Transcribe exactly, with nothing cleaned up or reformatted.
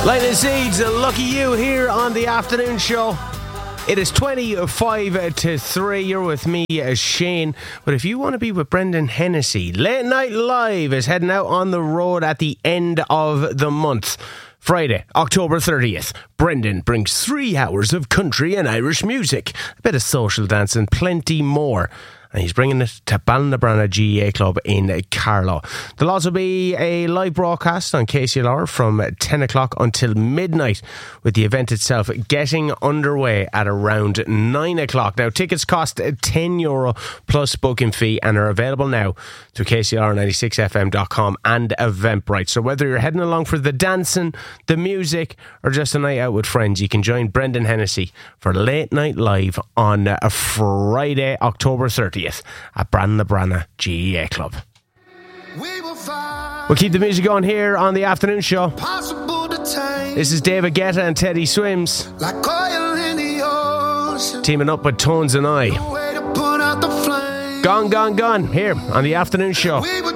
Lightning Seeds, lucky you here on the afternoon show. It is twenty-five to three. You're with me, uh, Shane. But if you want to be with Brendan Hennessy, Late Night Live is heading out on the road at the end of the month. Friday, October thirtieth. Brendan brings three hours of country and Irish music, a bit of social dance and plenty more. And he's bringing it to Ballinabranna G E A Club in Carlow. There'll also be a live broadcast on K C L R from ten o'clock until midnight, with the event itself getting underway at around nine o'clock. Now, tickets cost ten euro plus booking fee and are available now through K C L R ninety-six F M dot com and Eventbrite. So whether you're heading along for the dancing, the music, or just a night out with friends, you can join Brendan Hennessy for Late Night Live on a Friday, October thirtieth. At Ballinabranna G E A Club. We'll keep the music going here on the afternoon show. This is David Guetta and Teddy Swims, like oil in the ocean, teaming up with Tones and I. Gone, gone, gone here on the afternoon show.